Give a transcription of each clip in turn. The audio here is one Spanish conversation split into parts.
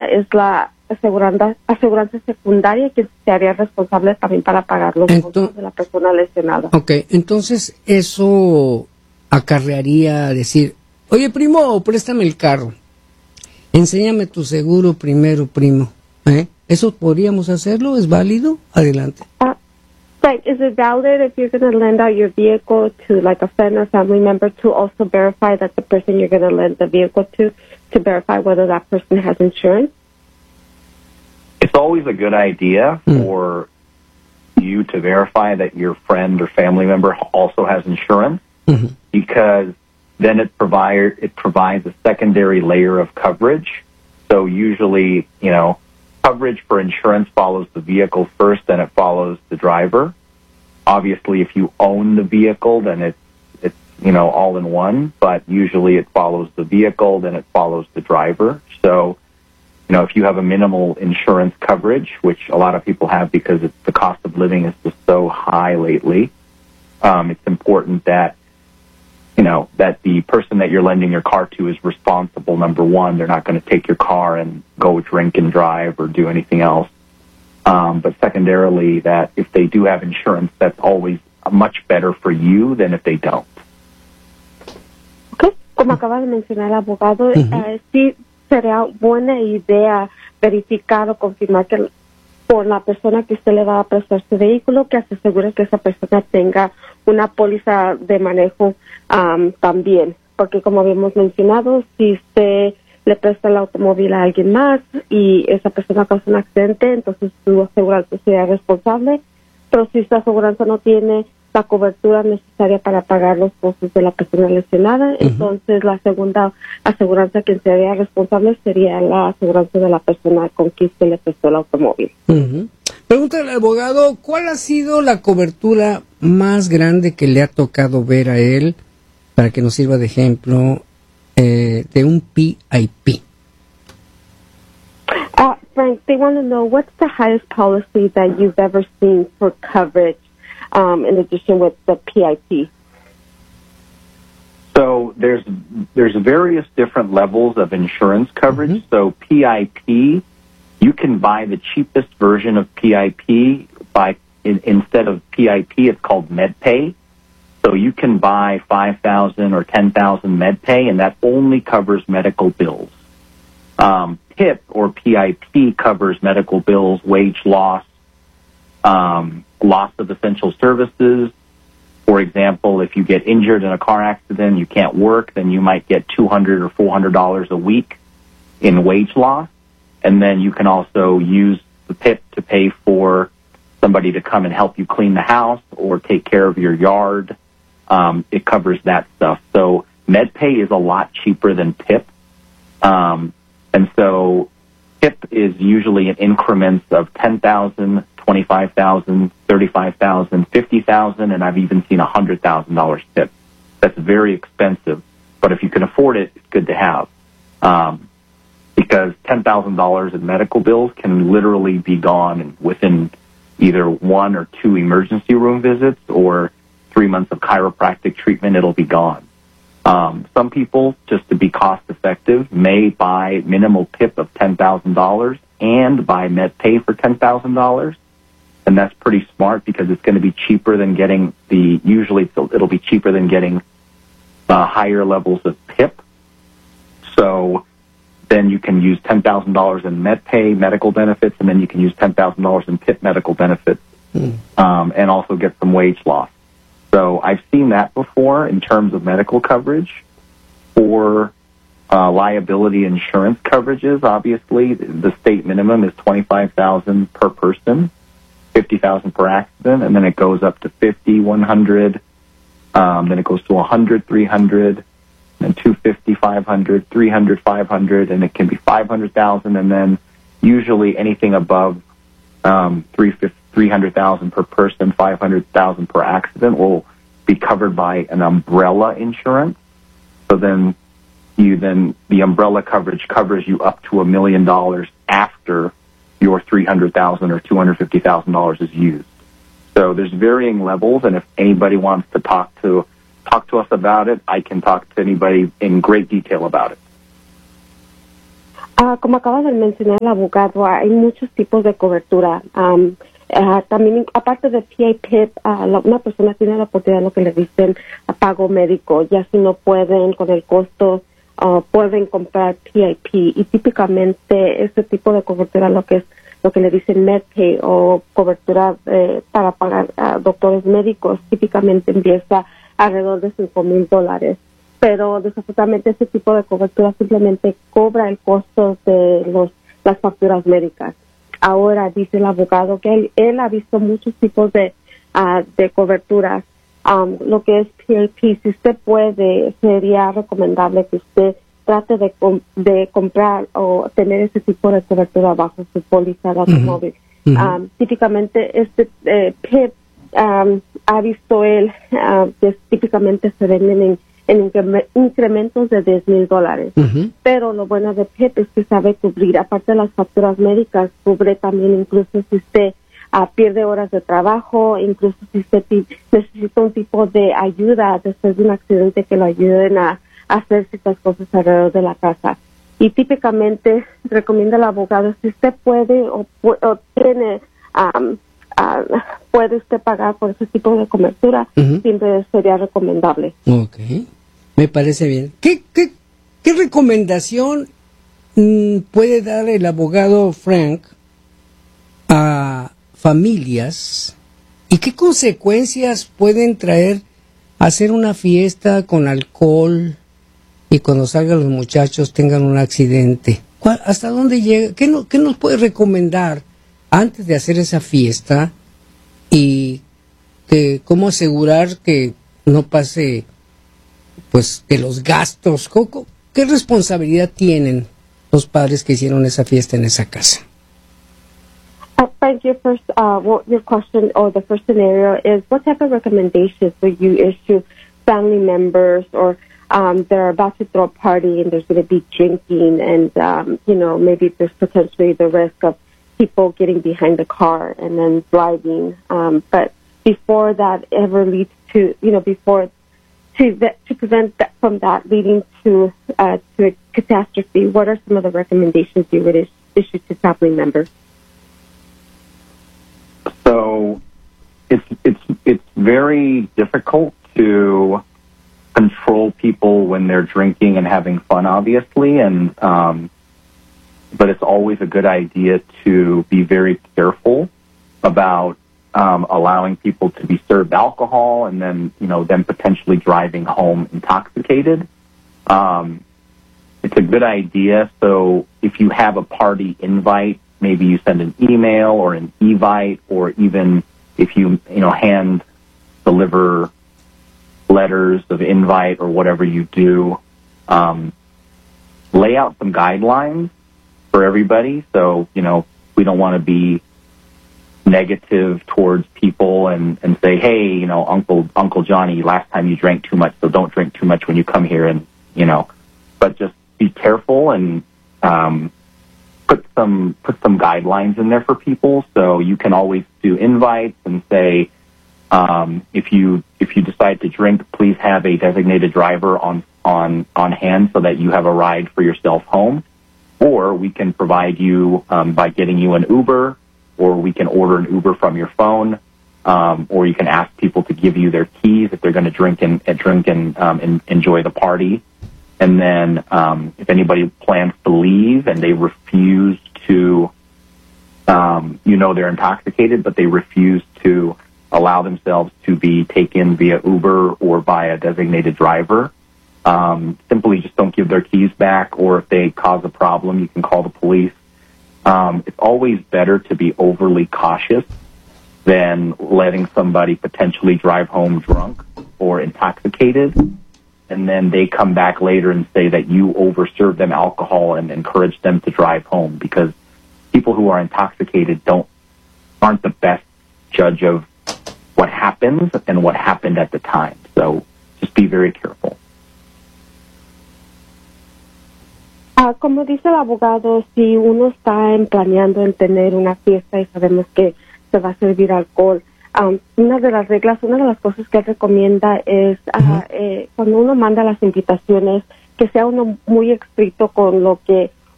es la aseguranza secundaria que se haría responsable también para pagar los costos de la persona lesionada. Ok, entonces eso acarrearía decir, oye primo, préstame el carro, enséñame tu seguro primero, primo. ¿Eso podríamos hacerlo? ¿Es válido? Adelante. Right. Is it valid if you're going to lend out your vehicle to like a friend or family member to also verify that the person you're going to lend the vehicle to verify whether that person has insurance? It's always a good idea for you to verify that your friend or family member also has insurance, because then it provides a secondary layer of coverage. So usually, coverage for insurance follows the vehicle first, then it follows the driver. Obviously, if you own the vehicle, then it's all in one, but usually it follows the vehicle, then it follows the driver. So, if you have a minimal insurance coverage, which a lot of people have because the cost of living is just so high lately, it's important that that the person that you're lending your car to is responsible. Number one, they're not going to take your car and go drink and drive or do anything else. But secondarily, that if they do have insurance, that's always much better for you than if they don't. Okay. Como acaba de mencionar el abogado, sí sería buena idea verificar o confirmar que por la persona que usted le va a prestar su vehículo, que se asegure que esa persona tenga una póliza de manejo también, porque como habíamos mencionado, si usted le presta el automóvil a alguien más y esa persona causa un accidente, entonces su aseguranza sería responsable, pero si su aseguranza no tiene la cobertura necesaria para pagar los costos de la persona lesionada, entonces la segunda aseguranza que sería responsable sería la aseguranza de la persona con quien se le prestó el automóvil. Pregúntale al abogado, ¿cuál ha sido la cobertura más grande que le ha tocado ver a él, para que nos sirva de ejemplo, de un PIP? Frank, they want to know what's the highest policy that you've ever seen for coverage in addition with the PIP? So there's various different levels of insurance coverage. So PIP, you can buy the cheapest version of PIP instead of PIP, it's called MedPay. So you can buy 5,000 or 10,000 MedPay, and that only covers medical bills. PIP or PIP covers medical bills, wage loss, loss of essential services. For example, if you get injured in a car accident, you can't work, then you might get $200 or $400 a week in wage loss. And then you can also use the PIP to pay for somebody to come and help you clean the house or take care of your yard. It covers that stuff. So MedPay is a lot cheaper than PIP. And so PIP is usually in increments of 10,000, 25,000, 35,000, 50,000, and I've even seen $100,000 PIP. That's very expensive, but if you can afford it, it's good to have. Because $10,000 in medical bills can literally be gone within either 1 or 2 emergency room visits or 3 months of chiropractic treatment, it'll be gone. Some people, just to be cost effective, may buy minimal PIP of $10,000 and buy MedPay for $10,000. And that's pretty smart because it's going to be cheaper than getting it'll be cheaper than getting higher levels of PIP. So then you can use $10,000 in MedPay medical benefits, and then you can use $10,000 in PIP medical benefits, and also get some wage loss. So I've seen that before in terms of medical coverage. For liability insurance coverages, obviously, the state minimum is $25,000 per person, $50,000 per accident, and then it goes up to $50,000, $100,000, then it goes to $100,000, $300,000, and $250,000, $500,000, $300,000, $500,000, and it can be $500,000, and then usually anything above $300,000 per person, $500,000 per accident will be covered by an umbrella insurance. So then the umbrella coverage covers you up to $1 million after your $300,000 or $250,000 is used. So there's varying levels, and if anybody wants to talk to us about it, I can talk to anybody in great detail about it. Como acaba de mencionar el abogado, hay muchos tipos de cobertura. También, aparte de PIP, una persona tiene la oportunidad de lo que le dicen pago médico. Ya si no pueden con el costo, pueden comprar PIP. Y típicamente este tipo de cobertura, lo que le dicen MedPay o cobertura para pagar a doctores médicos, típicamente empieza alrededor de $5,000. Pero desafortunadamente este tipo de cobertura simplemente cobra el costo de las facturas médicas. Ahora dice el abogado que él ha visto muchos tipos de coberturas. Lo que es PIP, si usted puede, sería recomendable que usted trate de comprar o tener ese tipo de cobertura bajo su póliza de automóvil. Típicamente este PIP ha visto él que típicamente se venden en incrementos de $10,000. Pero lo bueno de PIP es que sabe cubrir, aparte de las facturas médicas, cubre también incluso si usted pierde horas de trabajo, incluso si usted necesita un tipo de ayuda después de un accidente que lo ayuden a hacer ciertas cosas alrededor de la casa. Y típicamente recomienda al abogado, si usted puede o tiene, puede usted pagar por ese tipo de cobertura, siempre sería recomendable. Okay. Me parece bien. ¿Qué recomendación puede dar el abogado Frank a familias y qué consecuencias pueden traer hacer una fiesta con alcohol y cuando salgan los muchachos tengan un accidente? ¿Hasta dónde llega? ¿Qué nos puede recomendar antes de hacer esa fiesta y cómo asegurar que no pase pues de los gastos? ¿Qué responsabilidad tienen los padres que hicieron esa fiesta en esa casa? Frank, your question or the first scenario is what type of recommendations would you issue family members or they're about to throw a party and there's going to be drinking and, maybe there's potentially the risk of people getting behind the car and then driving. But before that ever leads to, to prevent that from that leading to a catastrophe, what are some of the recommendations you would issue to family members? So it's very difficult to control people when they're drinking and having fun, obviously, and but it's always a good idea to be very careful about allowing people to be served alcohol and then them potentially driving home intoxicated. It's a good idea. So if you have a party invite, maybe you send an email or an evite, or even if you hand deliver letters of invite or whatever you do, lay out some guidelines for everybody. So, we don't want to be negative towards people and say, hey, Uncle Johnny, last time you drank too much, so don't drink too much when you come here, and but just be careful and put some guidelines in there for people. So you can always do invites and say, if you decide to drink, please have a designated driver on hand so that you have a ride for yourself home. Or we can provide you by getting you an Uber, or we can order an Uber from your phone, or you can ask people to give you their keys if they're going to drink and enjoy the party. And then if anybody plans to leave and they refuse to, they're intoxicated, but they refuse to allow themselves to be taken via Uber or by a designated driver, simply just don't give their keys back, or if they cause a problem, you can call the police. It's always better to be overly cautious than letting somebody potentially drive home drunk or intoxicated, and then they come back later and say that you overserved them alcohol and encouraged them to drive home, because people who are intoxicated aren't the best judge of what happens and what happened at the time. So just be very careful. Como dice el abogado, si uno está planeando en tener una fiesta y sabemos que se va a servir alcohol, una de las cosas que él recomienda es cuando uno manda las invitaciones, que sea uno muy estricto con lo que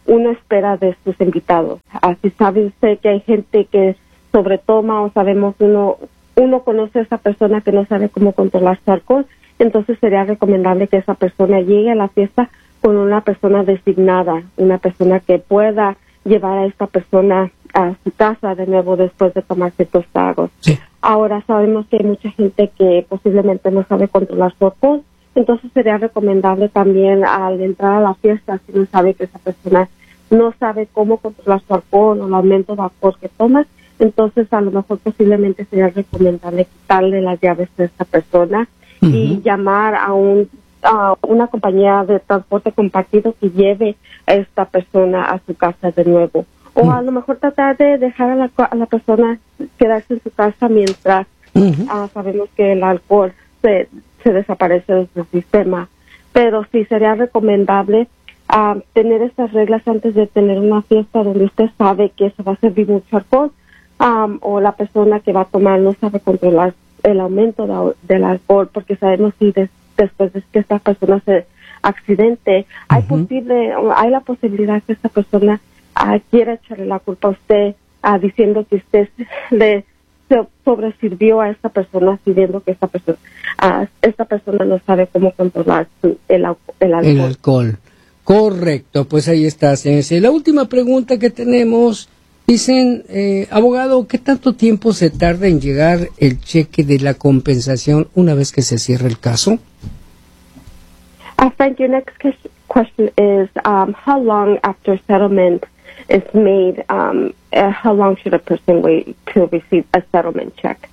uno espera de sus invitados. Así sabe usted que hay gente que sobretoma, o sabemos uno conoce a esa persona que no sabe cómo controlar su alcohol, entonces sería recomendable que esa persona llegue a la fiesta con una persona designada, una persona que pueda llevar a esta persona a su casa de nuevo después de tomar ciertos tragos. Sí. Ahora sabemos que hay mucha gente que posiblemente no sabe controlar su alcohol, entonces sería recomendable también al entrar a la fiesta, si no sabe que esa persona no sabe cómo controlar su alcohol o el aumento de alcohol que toma, entonces a lo mejor posiblemente sería recomendable quitarle las llaves a esta persona y llamar a una compañía de transporte compartido que lleve a esta persona a su casa de nuevo. O a lo mejor tratar de dejar a la persona quedarse en su casa mientras sabemos que el alcohol se desaparece de su sistema. Pero sí sería recomendable tener estas reglas antes de tener una fiesta donde usted sabe que se va a servir mucho alcohol o la persona que va a tomar no sabe controlar el aumento del alcohol, porque sabemos si después de que esta persona se accidente, hay la posibilidad que esta persona quiera echarle la culpa a usted, diciendo que usted se sobresirvió a esta persona, pidiendo que esta persona no sabe cómo controlar el alcohol. El alcohol. Correcto, pues ahí está, señor. La última pregunta que tenemos, dicen, abogado, ¿qué tanto tiempo se tarda en llegar el cheque de la compensación una vez que se cierra el caso? Frank, your next question is, how long after settlement is made, how long should a person wait to receive a settlement check?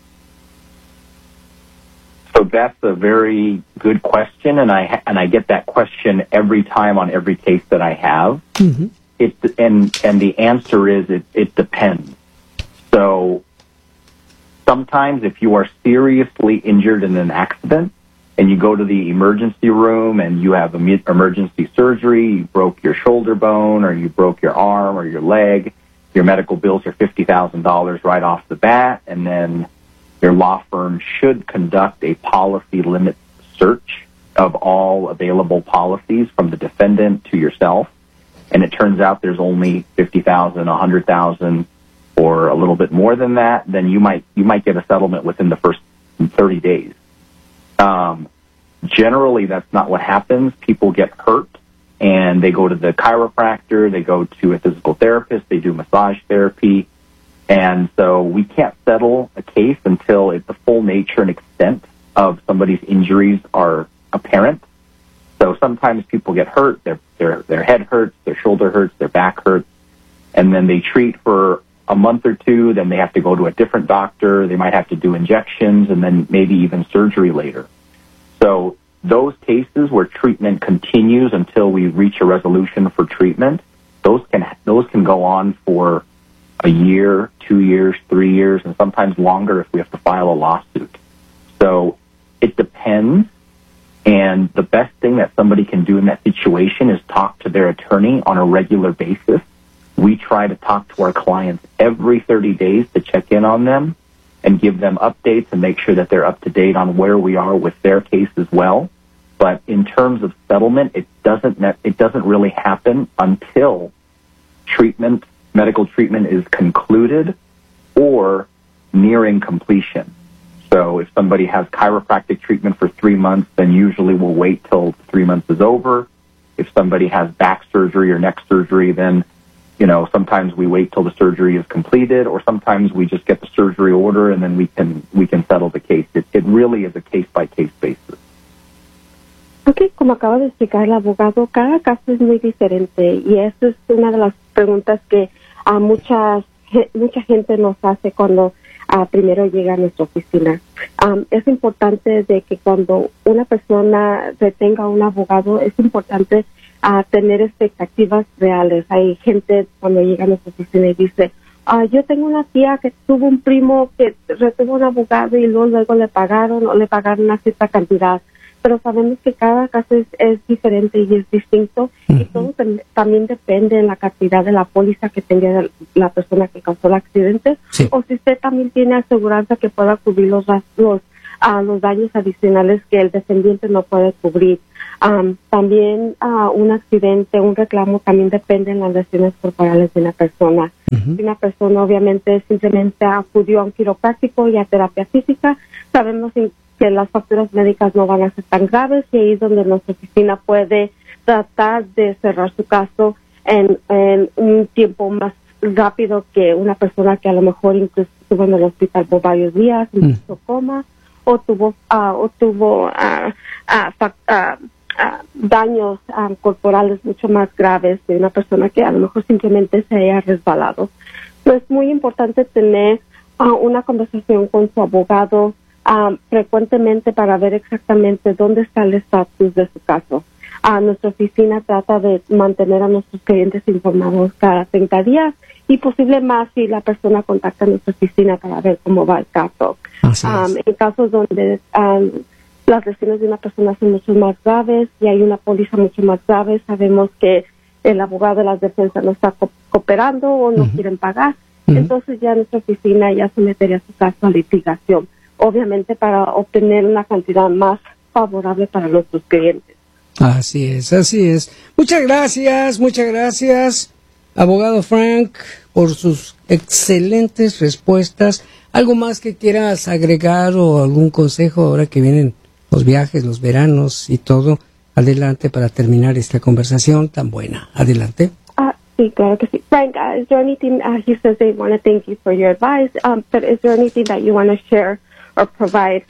So that's a very good question, and I get that question every time on every case that I have. And the answer is it depends. So sometimes if you are seriously injured in an accident and you go to the emergency room and you have emergency surgery, you broke your shoulder bone or you broke your arm or your leg, your medical bills are $50,000 right off the bat, and then your law firm should conduct a policy limit search of all available policies from the defendant to yourself. And it turns out there's only 50,000, 100,000, or a little bit more than that, then you might get a settlement within the first 30 days. Generally, that's not what happens. People get hurt, and they go to the chiropractor, they go to a physical therapist, they do massage therapy, and so we can't settle a case until the full nature and extent of somebody's injuries are apparent. So sometimes people get hurt, their head hurts, their shoulder hurts, their back hurts, and then they treat for a month or two, then they have to go to a different doctor, they might have to do injections, and then maybe even surgery later. So those cases where treatment continues until we reach a resolution for treatment, those can go on for a year, 2 years, 3 years, and sometimes longer if we have to file a lawsuit. So it depends. And the best thing that somebody can do in that situation is talk to their attorney on a regular basis. We try to talk to our clients every 30 days to check in on them and give them updates and make sure that they're up to date on where we are with their case as well. But in terms of settlement, it doesn't really happen until medical treatment is concluded or nearing completion. So if somebody has chiropractic treatment for 3 months, then usually we'll wait till 3 months is over. If somebody has back surgery or neck surgery, then, sometimes we wait till the surgery is completed, or sometimes we just get the surgery order and then we can settle the case. It really is a case-by-case basis. Ok, como acaba de explicar el abogado, cada caso es muy diferente y esa es una de las preguntas que mucha gente nos hace cuando primero llega a nuestra oficina. Es importante de que cuando una persona retenga a un abogado, es importante tener expectativas reales. Hay gente cuando llega a nuestra oficina y dice, yo tengo una tía que tuvo un primo que retuvo un abogado y luego le pagaron una cierta cantidad. Pero sabemos que cada caso es diferente y es distinto y todo también depende de la cantidad de la póliza que tenga la persona que causó el accidente, o si usted también tiene aseguranza que pueda cubrir los daños adicionales que el defendiente no puede cubrir. También un accidente, un reclamo también depende de las lesiones corporales de una persona. Si una persona obviamente simplemente acudió a un quiropráctico y a terapia física, sabemos que las facturas médicas no van a ser tan graves, y ahí es donde nuestra oficina puede tratar de cerrar su caso en un tiempo más rápido que una persona que a lo mejor incluso estuvo en el hospital por varios días, incluso coma, o tuvo daños corporales mucho más graves de una persona que a lo mejor simplemente se haya resbalado. Entonces es muy importante tener una conversación con su abogado frecuentemente para ver exactamente dónde está el estatus de su caso. Nuestra oficina trata de mantener a nuestros clientes informados cada 30 días y posible más si la persona contacta a nuestra oficina para ver cómo va el caso. En casos donde las lesiones de una persona son mucho más graves y hay una póliza mucho más grave, sabemos que el abogado de las defensas no está cooperando o no quieren pagar, entonces ya nuestra oficina ya sometería su caso a litigación, obviamente para obtener una cantidad más favorable para nuestros clientes. Así es, así es. Muchas gracias, abogado Frank, por sus excelentes respuestas. ¿Algo más que quieras agregar o algún consejo ahora que vienen los viajes, los veranos y todo? Adelante para terminar esta conversación tan buena. Adelante. Sí, claro que sí. Frank, is there anything, he says they want to thank you for your advice, but is there anything that you want to share or provide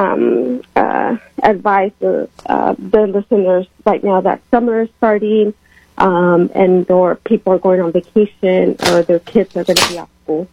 advice to the listeners right now that summer is starting and or people are going on vacation or their kids are going to be off school?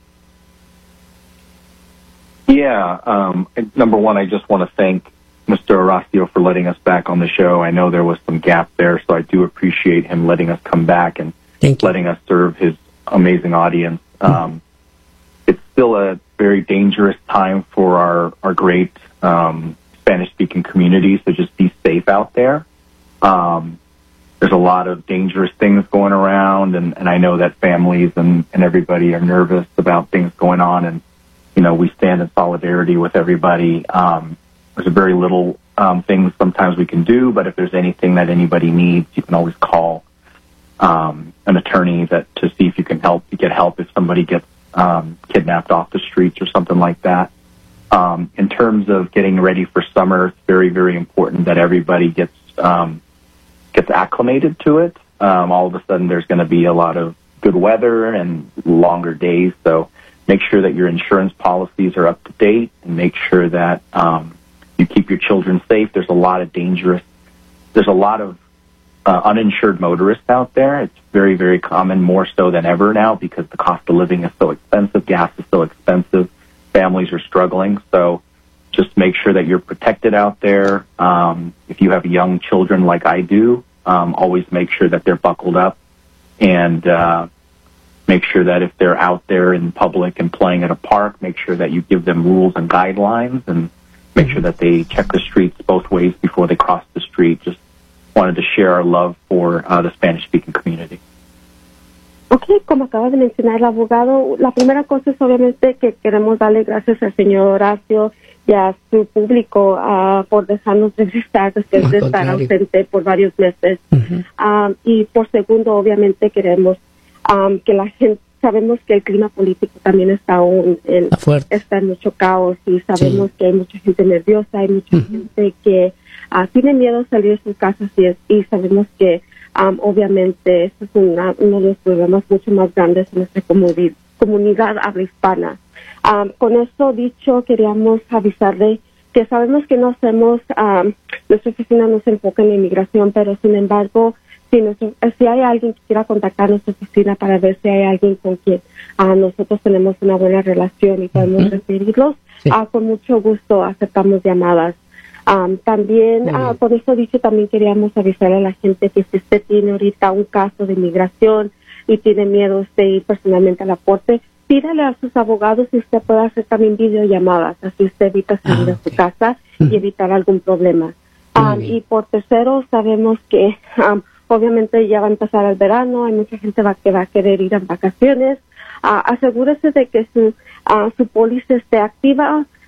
Yeah. Number one, I just want to thank Mr. Horacio for letting us back on the show. I know there was some gap there, so I do appreciate him letting us come back and letting us serve his amazing audience. It's still a very dangerous time for our great Spanish-speaking community, so just be safe out there. There's a lot of dangerous things going around, and I know that families and everybody are nervous about things going on, and, you know, we stand in solidarity with everybody. There's very little things sometimes we can do, but if there's anything that anybody needs, you can always call an attorney to see if you can get help if somebody gets kidnapped off the streets or something like that. In terms of getting ready for summer, it's very, very important that everybody gets acclimated to it. All of a sudden there's going to be a lot of good weather and longer days, so make sure that your insurance policies are up to date and make sure that you keep your children safe. There's a lot of uninsured motorists out there. It's very, very common, more so than ever now, because the cost of living is so expensive, gas is so expensive, families are struggling. So just make sure that you're protected out there. If you have young children like I do, always make sure that they're buckled up, and make sure that if they're out there in public and playing at a park, make sure that you give them rules and guidelines, and make sure that they check the streets both ways before they cross the street. Just wanted to share our love for the Spanish-speaking community. Okay, como acaba de mencionar el abogado, la primera cosa es obviamente que queremos darle gracias al señor Horacio y a su público por dejarnos regresar después de estar ausente por varios meses. Y por segundo, obviamente queremos que la gente, sabemos que el clima político también está está en mucho caos, y sabemos que hay mucha gente nerviosa, hay mucha gente que tiene miedo a salir de sus casas, y sabemos que obviamente este es uno de los problemas mucho más grandes en nuestra comunidad habla hispana. Con eso dicho, queríamos avisarle que sabemos que no hacemos, nuestra oficina no se enfoca en la inmigración, pero sin embargo, si hay alguien que quiera contactar nuestra oficina para ver si hay alguien con quien nosotros tenemos una buena relación y podemos referirlos, con mucho gusto aceptamos llamadas. También, por eso dicho, también queríamos avisarle a la gente que si usted tiene ahorita un caso de inmigración y tiene miedo de ir personalmente a la corte, pídale a sus abogados si usted puede hacer también videollamadas, así usted evita salir de su casa y evitar algún problema. Y por tercero, sabemos que obviamente ya va a empezar el verano, hay mucha gente que va a querer ir en vacaciones. Asegúrese de que su póliza esté activa.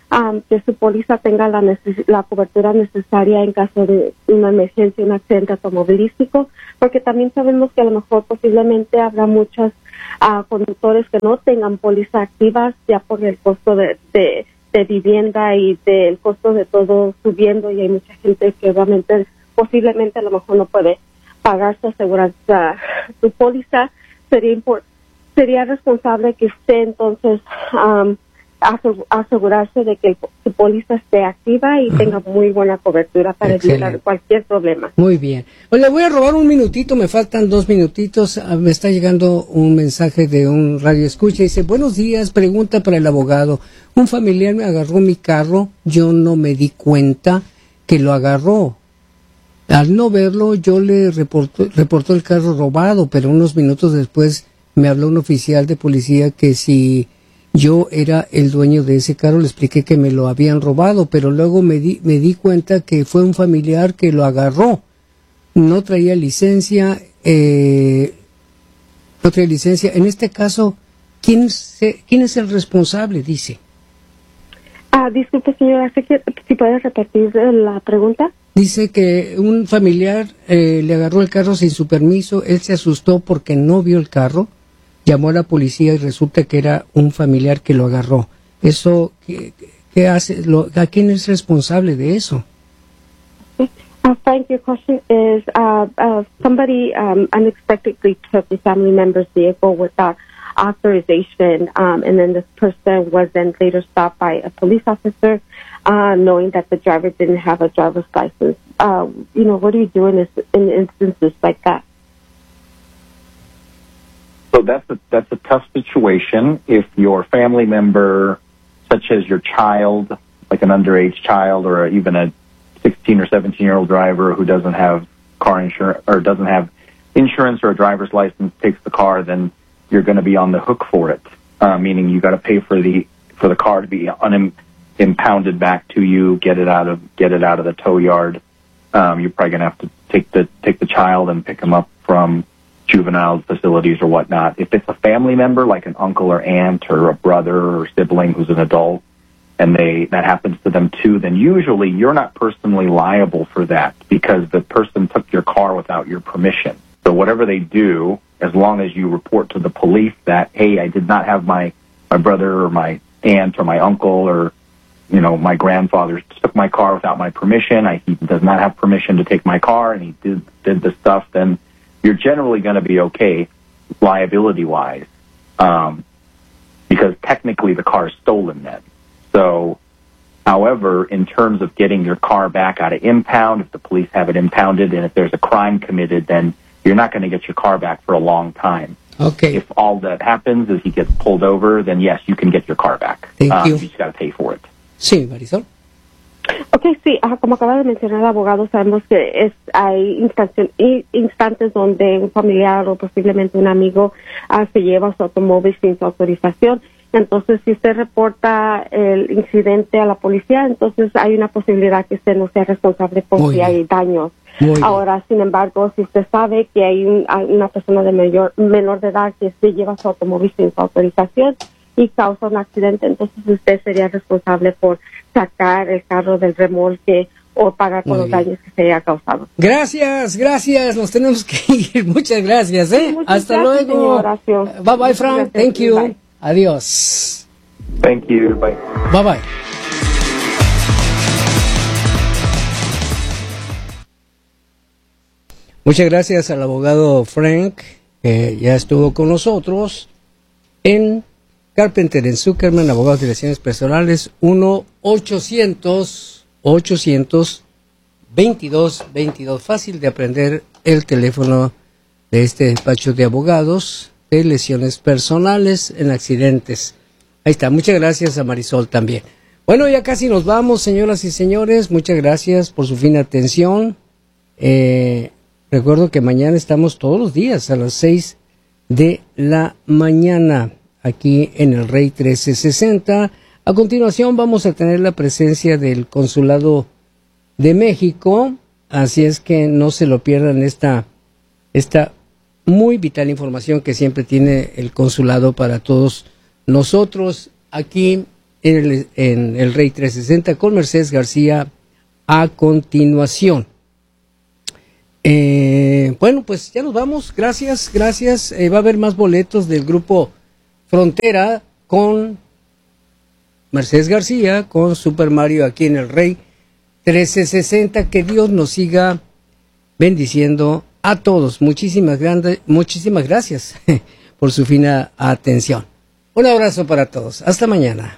que su póliza tenga la cobertura necesaria en caso de una emergencia, un accidente automovilístico, porque también sabemos que a lo mejor posiblemente habrá muchos conductores que no tengan póliza activas ya por el costo de vivienda y del costo de todo subiendo, y hay mucha gente que realmente posiblemente a lo mejor no puede pagar su aseguranza, su póliza. Sería responsable que usted entonces asegurarse de que su póliza esté activa y tenga muy buena cobertura para evitar cualquier problema. Muy bien. Le voy a robar un minutito, me faltan 2 minutitos. Me está llegando un mensaje de un radio escucha. Dice, buenos días, pregunta para el abogado. Un familiar me agarró mi carro, yo no me di cuenta que lo agarró. Al no verlo, yo le reportó el carro robado, pero unos minutos después me habló un oficial de policía que si yo era el dueño de ese carro, le expliqué que me lo habían robado, pero luego me di cuenta que fue un familiar que lo agarró. No traía licencia. En este caso, ¿quién es el responsable? Dice. Disculpe, señora, si puede repetir la pregunta. Dice que un familiar le agarró el carro sin su permiso, él se asustó porque no vio el carro, llamó a la policía y resulta que era un familiar que lo agarró. Eso, ¿qué hace? ¿A quién es responsable de eso? Frank, your question is, somebody unexpectedly took the family member's vehicle without authorization, and then this person was then later stopped by a police officer, knowing that the driver didn't have a driver's license. What do you do in instances like that? So that's a tough situation. If your family member, such as your child, like an underage child, or even a 16 or 17-year-old driver who doesn't have car insurance or doesn't have insurance or a driver's license, takes the car, then you're going to be on the hook for it. Meaning you got to pay for the car to be impounded back to you, get it out of the tow yard. You're probably going to have to take the child and pick him up from juvenile facilities or whatnot. If it's a family member like an uncle or aunt or a brother or sibling who's an adult, and that happens to them too, then usually you're not personally liable for that because the person took your car without your permission. So whatever they do, as long as you report to the police that, hey, I did not have my brother or my aunt or my uncle or, my grandfather took my car without my permission, he does not have permission to take my car, and he did the stuff, then you're generally going to be okay liability-wise, because technically the car is stolen then. So, however, in terms of getting your car back out of impound, if the police have it impounded and if there's a crime committed, then you're not going to get your car back for a long time. Okay. If all that happens is he gets pulled over, then yes, you can get your car back. Thank you. You just got to pay for it. Sí, Marisol. Okay, sí, como acaba de mencionar el abogado, sabemos que hay instantes donde un familiar o posiblemente un amigo se lleva su automóvil sin su autorización. Entonces, si usted reporta el incidente a la policía, entonces hay una posibilidad que usted no sea responsable por si hay daños. Ahora, sin embargo, si usted sabe que hay una persona de menor de edad que se lleva su automóvil sin su autorización y causa un accidente, entonces usted sería responsable por sacar el carro del remolque o pagar por los daños que se haya causado. Gracias, nos tenemos que ir. Muchas gracias, Sí, hasta gracias, luego. Bye bye, Frank. Gracias. Thank you. Bye. Adiós. Thank you. Bye. Bye bye. Muchas gracias al abogado Frank, que ya estuvo con nosotros en Carpenter en Zuckerman, abogados de relaciones personales, 1-800-2222. Fácil de aprender el teléfono de este despacho de abogados de lesiones personales en accidentes. Ahí está. Muchas gracias a Marisol también. Bueno, ya casi nos vamos, señoras y señores. Muchas gracias por su fina atención. Recuerdo que mañana estamos todos los días a las 6 de la mañana aquí en el Rey 1360. A continuación vamos a tener la presencia del Consulado de México, así es que no se lo pierdan esta muy vital información que siempre tiene el Consulado para todos nosotros aquí en el Rey 360 con Mercedes García a continuación. Bueno, pues ya nos vamos. Gracias. Va a haber más boletos del grupo Frontera con Mercedes García, con Super Mario aquí en el Rey 1360. Que Dios nos siga bendiciendo a todos. Muchísimas gracias por su fina atención. Un abrazo para todos. Hasta mañana.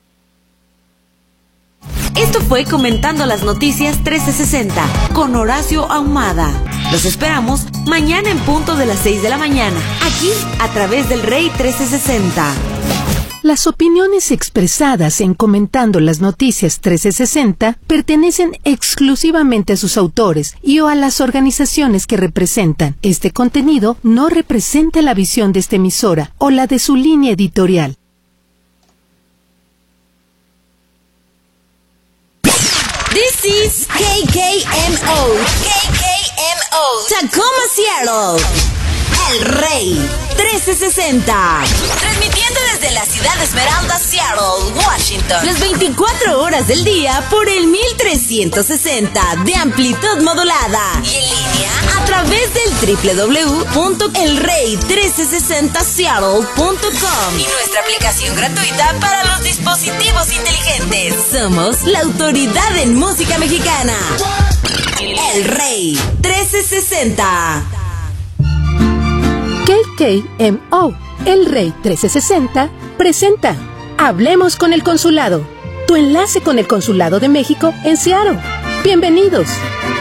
Esto fue Comentando las Noticias 1360 con Horacio Ahumada. Los esperamos mañana en punto de las 6 de la mañana, aquí a través del Rey 1360. Las opiniones expresadas en Comentando las Noticias 1360 pertenecen exclusivamente a sus autores y o a las organizaciones que representan. Este contenido no representa la visión de esta emisora o la de su línea editorial. This is KKMO, Tacoma, Seattle, El Rey 1360, transmitiendo desde la ciudad de Esmeralda, Seattle, Washington, las 24 horas del día por el 1360 de amplitud modulada y en línea a través del www.elrey1360seattle.com y nuestra aplicación gratuita para los dispositivos inteligentes. Somos la autoridad en música mexicana. El Rey 1360. KKMO, El Rey 1360, presenta Hablemos con el Consulado, tu enlace con el Consulado de México en Seattle. Bienvenidos.